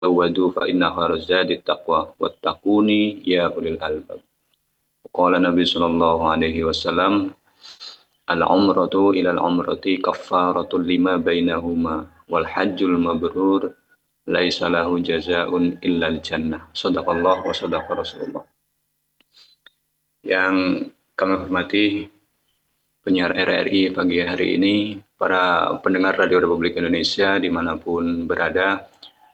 tazawwadu fa inna khairaz zadi taqwa wattaquni ya ulil albab. Qala Nabi sallallahu alaihi wasallam, al-umratu ila al-umrati kaffaratul lima bainahuma wal hajjul mabrur laisa lahu jazaa'un illal jannah. Shadaqallah wa shadaqa Rasulullah. Yang kami hormati penyiar RRI pagi hari ini, para pendengar Radio Republik Indonesia dimanapun berada,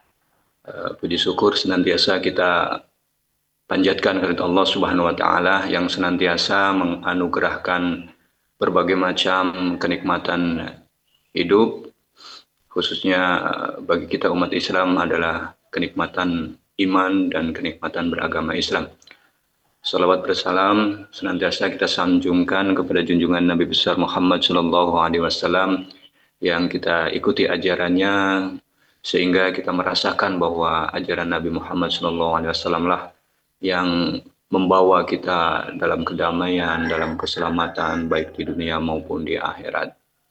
puji syukur senantiasa kita panjatkan kepada Allah Subhanahu wa Ta'ala yang senantiasa menganugerahkan berbagai macam kenikmatan hidup, khususnya bagi kita umat Islam adalah kenikmatan iman dan kenikmatan beragama Islam. Salawat bersalam senantiasa kita sanjungkan kepada junjungan Nabi besar Muhammad Sallallahu Alaihi Wasallam yang kita ikuti ajarannya sehingga kita merasakan bahwa ajaran Nabi Muhammad Sallallahu Alaihi Wasallam lah yang membawa kita dalam kedamaian, dalam keselamatan baik di dunia maupun di akhirat.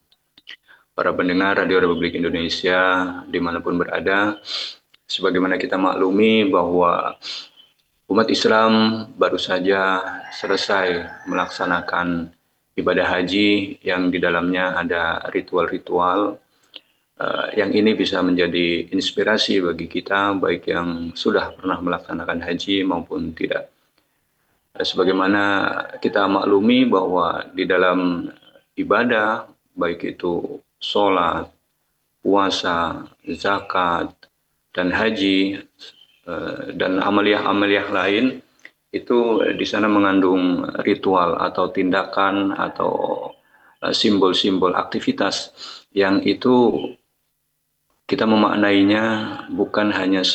Para pendengar Radio Republik Indonesia dimanapun berada, sebagaimana kita maklumi bahwa umat Islam baru saja selesai melaksanakan ibadah haji yang di dalamnya ada ritual-ritual yang ini bisa menjadi inspirasi bagi kita baik yang sudah pernah melaksanakan haji maupun tidak. Sebagaimana kita maklumi bahwa di dalam ibadah baik itu sholat, puasa, zakat, dan haji dan amaliyah-amaliyah lain itu di sana mengandung ritual atau tindakan atau simbol-simbol aktivitas yang itu kita memaknainya bukan hanya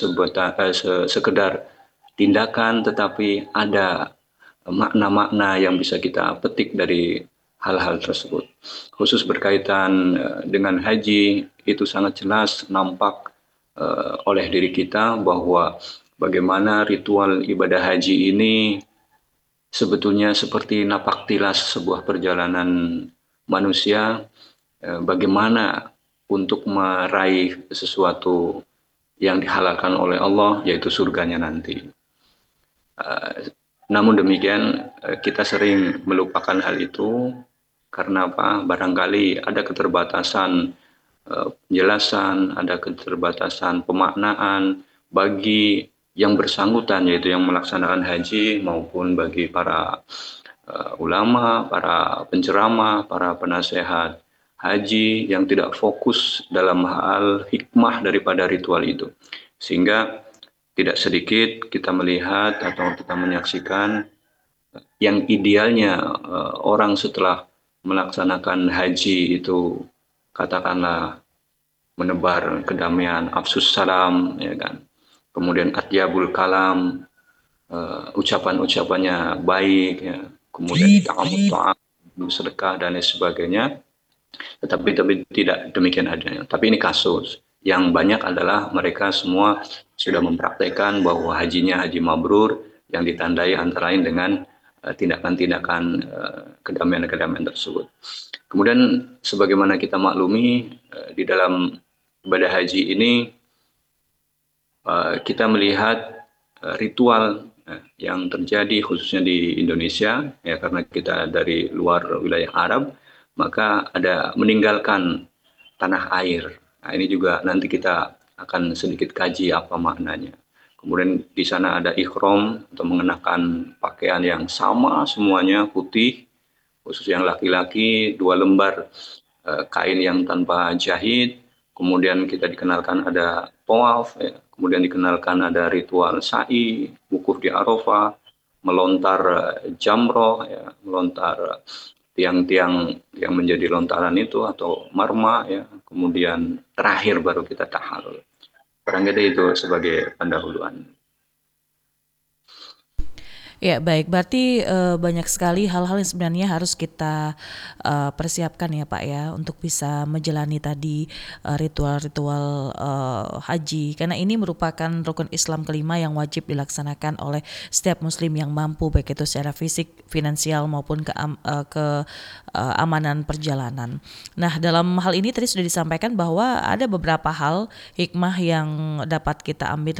sekedar tindakan, tetapi ada makna-makna yang bisa kita petik dari hal-hal tersebut. Khusus berkaitan dengan haji, itu sangat jelas nampak oleh diri kita bahwa bagaimana ritual ibadah haji ini sebetulnya seperti napak tilas sebuah perjalanan manusia, bagaimana untuk meraih sesuatu yang dihalalkan oleh Allah, yaitu surganya nanti. Namun demikian, kita sering melupakan hal itu karena apa? Barangkali ada keterbatasan penjelasan, ada keterbatasan pemaknaan bagi yang bersangkutan, yaitu yang melaksanakan haji maupun bagi para ulama, para penceramah, para penasehat haji yang tidak fokus dalam hal hikmah daripada ritual itu. Sehingga tidak sedikit kita melihat atau kita menyaksikan yang idealnya orang setelah melaksanakan haji itu katakanlah menebar kedamaian, afsus salam, ya kan. Kemudian atyabul kalam, ucapan-ucapannya baik, ya. Kemudian ta'amut ta'am, sedekah dan lain sebagainya. Tetapi tidak demikian adanya. Tapi ini kasus. Yang banyak adalah mereka semua sudah mempraktekkan bahwa hajinya haji mabrur yang ditandai antara lain dengan tindakan-tindakan kedamaian-kedamaian tersebut. Kemudian sebagaimana kita maklumi di dalam ibadah haji ini kita melihat ritual yang terjadi khususnya di Indonesia ya, karena kita dari luar wilayah Arab, maka ada meninggalkan tanah air. Nah, ini juga nanti kita akan sedikit kaji apa maknanya. Kemudian di sana ada ikhram atau mengenakan pakaian yang sama semuanya putih, khusus yang laki-laki 2 lembar kain yang tanpa jahit. Kemudian kita dikenalkan ada tawaf, ya. Kemudian dikenalkan ada ritual sa'i, wukuf di Arafah, melontar jamroh, ya, melontar tiang-tiang yang menjadi lontaran itu atau marma, ya. Kemudian terakhir baru kita tahallul. Barangkali itu sebagai pendahuluan. Ya, baik. Berarti banyak sekali hal-hal yang sebenarnya harus kita persiapkan ya Pak ya untuk bisa menjalani tadi ritual-ritual haji. Karena ini merupakan rukun Islam kelima yang wajib dilaksanakan oleh setiap muslim yang mampu, baik itu secara fisik, finansial maupun keamanan perjalanan. Nah, dalam hal ini tadi sudah disampaikan bahwa ada beberapa hal hikmah yang dapat kita ambil